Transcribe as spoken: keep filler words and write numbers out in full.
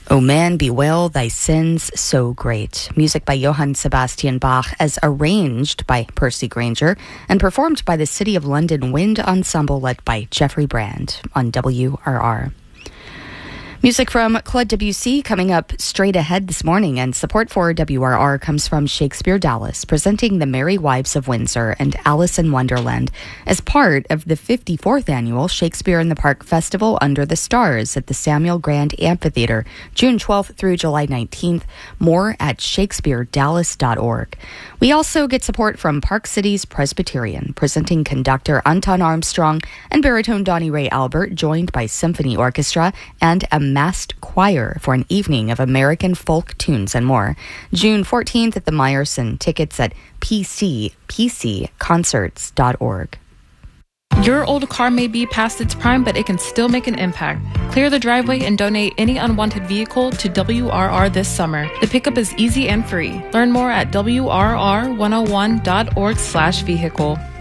O man, bewail thy sins so great. Music by Johann Sebastian Bach as arranged by Percy Granger and performed by the City of London Wind Ensemble led by Jeffrey Brand on W R R. Music from Claude Debussy coming up straight ahead this morning, and support for W R R comes from Shakespeare Dallas, presenting The Merry Wives of Windsor and Alice in Wonderland as part of the fifty-fourth annual Shakespeare in the Park Festival Under the Stars at the Samuel Grand Amphitheater, June twelfth through July nineteenth. More at shakespeare dallas dot org. We also get support from Park Cities Presbyterian, presenting conductor Anton Armstrong and baritone Donnie Ray Albert, joined by symphony orchestra and a massed choir for an evening of American folk tunes and more. June fourteenth at the Meyerson. Tickets at p c p c concerts dot org. Your old car may be past its prime, but it can still make an impact. Clear the driveway and donate any unwanted vehicle to W R R this summer. The pickup is easy and free. Learn more at w r r one oh one dot org slash vehicle.